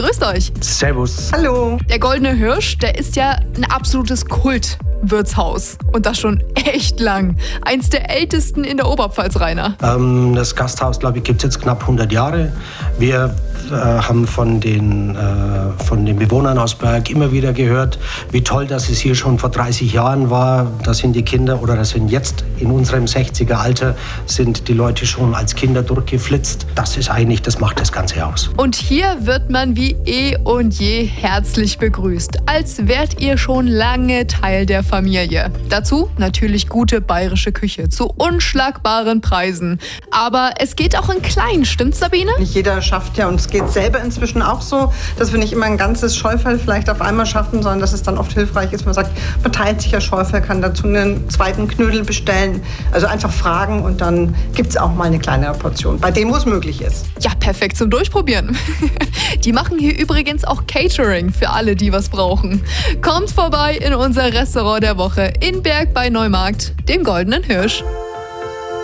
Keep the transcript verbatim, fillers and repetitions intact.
Grüßt euch. Servus. Hallo. Der Goldene Hirsch, der ist ja ein absolutes Kultwirtshaus. Und das schon echt lang. Eins der ältesten in der Oberpfalz, Rainer. Ähm, das Gasthaus, glaube ich, gibt es jetzt knapp hundert Jahre. Wir äh, haben von den, äh, von den Bewohnern aus Berg immer wieder gehört, wie toll das es hier schon vor dreißig Jahren war. Da sind die Kinder, oder das sind jetzt in unserem sechziger Alter, sind die Leute schon als Kinder durchgeflitzt. Das ist eigentlich, das macht das Ganze aus. Und hier wird man wie eh und je herzlich begrüßt, als wärt ihr schon lange Teil der Familie. Dazu natürlich gute bayerische Küche zu unschlagbaren Preisen. Aber es geht auch in klein, stimmt's, Sabine? Nicht jeder schafft ja, und es geht selber inzwischen auch so, dass wir nicht immer ein ganzes Scheufel vielleicht auf einmal schaffen, sondern dass es dann oft hilfreich ist, man sagt, man teilt sich ja Scheufel, kann dazu einen zweiten Knödel bestellen. Also einfach fragen und dann gibt es auch mal eine kleinere Portion, bei dem, wo es möglich ist. Ja, perfekt zum Durchprobieren. Die machen hier übrigens auch Catering für alle, die was brauchen. Kommt vorbei in unser Restaurant der Woche in Berg bei Neumarkt, dem Goldenen Hirsch.